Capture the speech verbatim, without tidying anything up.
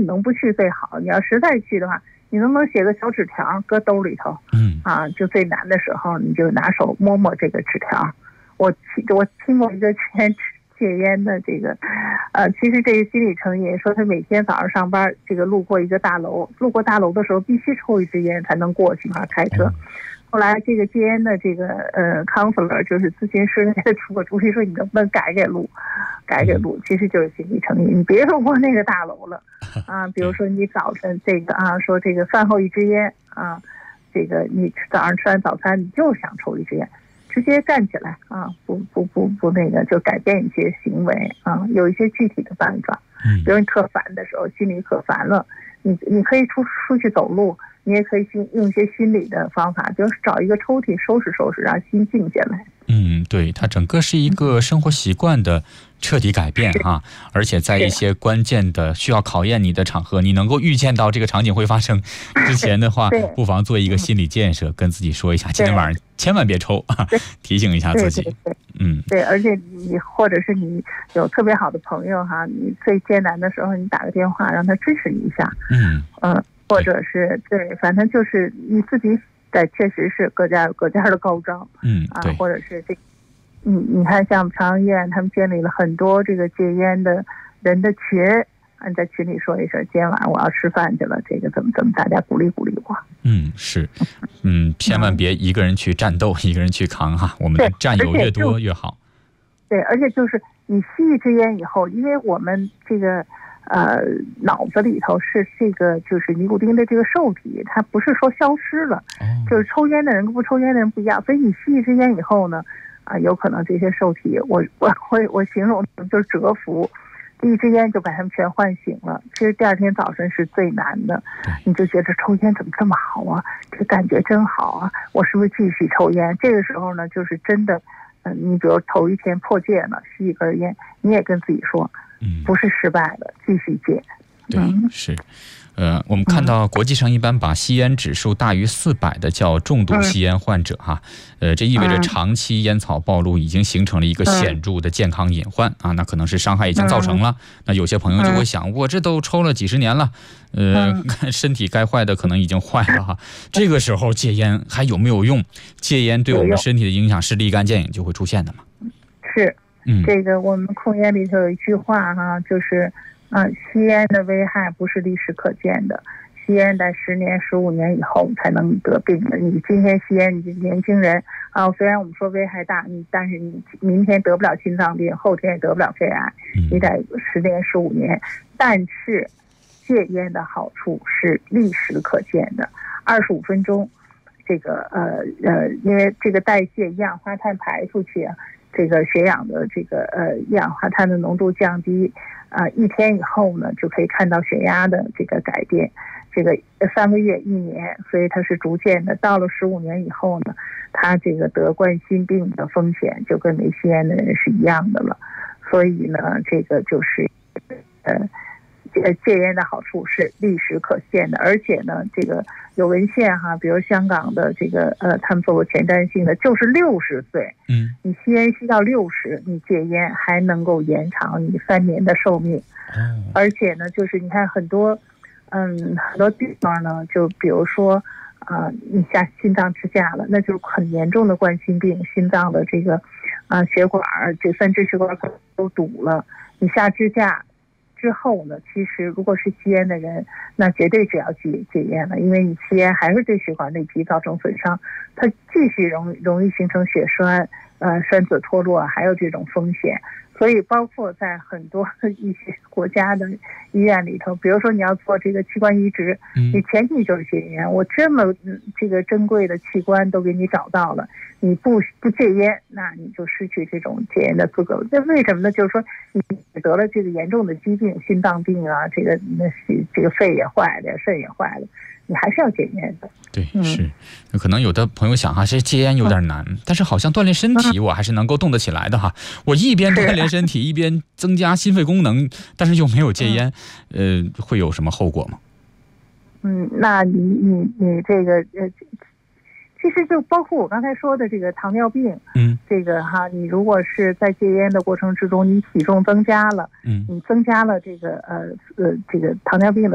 能不去最好，你要实在去的话，你能不能写个小纸条搁兜里头？ 嗯啊，就最难的时候，你就拿手摸摸这个纸条。我我听过一个戒戒烟的这个，呃，其实这个心理成瘾，说他每天早上上班，这个路过一个大楼，路过大楼的时候必须抽一支烟才能过去嘛，开车。 嗯后来这个戒烟的这个呃 counselor 就是咨询师，给他出个主意说你能不能改改路，改改路，其实就是心理成瘾。你别说过那个大楼了啊，比如说你早晨这个啊，说这个饭后一支烟啊，这个你早上吃完早餐你就想抽一支烟，直接站起来啊，不不不不那个就改变一些行为啊，有一些具体的办法。 嗯比如你特烦的时候，心里可烦了，你你可以出出去走路，你也可以心用一些心理的方法，就是找一个抽屉收拾收拾，让心静下来。 嗯，对，它整个是一个生活习惯的彻底改变哈，而且在一些关键的需要考验你的场合，你能够预见到这个场景会发生之前的话，不妨做一个心理建设，跟自己说一下，今天晚上千万别抽啊，提醒一下自己。 对对对， 嗯， 对，而且你或者是你有特别好的朋友哈，你最艰难的时候，你打个电话让他支持你一下。 嗯嗯，或者是对，反正就是你自己得确实是各家有各家的高招。 嗯， 啊对，， 或者是这，你你看像朝阳医院他们建立了很多这个戒烟的人的群，你在群里说一声，今天晚上我要吃饭去了，这个怎么怎么，大家鼓励鼓励我。 嗯是，嗯，千万别一个人去战斗，一个人去扛哈，我们的战友越多越好。 对，而且就是你吸一支烟以后，因为我们这个呃脑子里头是这个就是尼古丁的这个受体，它不是说消失了， 哦， 就是抽烟的人跟不抽烟的人不一样，所以你吸一支烟以后呢，啊、有可能这些受体，我我我我形容就是蛰伏。第一支烟就把他们全唤醒了，其实第二天早晨是最难的，你就觉得抽烟怎么这么好啊，这感觉真好啊，我是不是继续抽烟？这个时候呢，就是真的，嗯、呃，你比如头一天破戒了，吸一根烟，你也跟自己说， 嗯， 不是失败了，继续戒。 对，是。呃，我们看到国际上一般把吸烟指数大于四百的叫重度吸烟患者哈，呃，这意味着长期烟草暴露已经形成了一个显著的健康隐患啊，那可能是伤害已经造成了。那有些朋友就会想，我这都抽了几十年了，呃，身体该坏的可能已经坏了哈。这个时候戒烟还有没有用？戒烟对我们身体的影响是立竿见影就会出现的嘛？ 是， 嗯， 这个我们控烟里头有一句话哈，就是。啊，吸烟的危害不是立时可见的，吸烟在十年、十五年以后才能得病的。你今天吸烟，你年轻人啊，虽然我们说危害大，你但是你明天得不了心脏病，后天也得不了肺癌，你得十年、十五年。但是戒烟的好处是立时可见的，二十五分钟，这个呃呃，因为这个代谢一氧化碳排出去啊，这个血氧的这个呃一氧化碳的浓度降低。啊、呃，一天以后呢，就可以看到血压的这个改变，这个三个月、一年，所以它是逐渐的。到了十五年以后呢，它这个得冠心病的风险就跟没吸烟的人是一样的了。所以呢，这个就是呃，戒烟的好处是立时可见的，而且呢，这个有文献哈，比如香港的这个呃，他们做过前瞻性的，就是六十岁， 嗯， 你吸烟吸到六十，你戒烟还能够延长你三年的寿命， 哦， 而且呢，就是你看很多，嗯，很多地方呢，就比如说啊、呃，你下心脏支架了，那就是很严重的冠心病，心脏的这个啊、呃、血管这三支血管都堵了，你下支架。之后呢，其实如果是吸烟的人，那绝对是要戒戒烟了，因为你吸烟还是对血管内皮造成损伤，它继续容容易形成血栓，呃，栓子脱落，还有这种风险。所以包括在很多一些国家的医院里头，比如说你要做这个器官移植，你前提就是戒烟。我这么这个珍贵的器官都给你找到了，你不不戒烟，那你就失去这种戒烟的资格。这为什么呢？就是说你得了这个严重的疾病，心脏病啊，这个那这个肺也坏了，肾也坏了。你还是要戒烟的。 对，是。可能有的朋友想哈，这戒烟有点难，但是好像锻炼身体我还是能够动得起来的哈。我一边锻炼身体，一边增加心肺功能，但是又没有戒烟，呃，会有什么后果吗？ 嗯，那你你你这个呃，其实就包括我刚才说的这个糖尿病， 嗯， 这个哈，你如果是在戒烟的过程之中，你体重增加了， 嗯， 你增加了这个呃呃这个糖尿病的。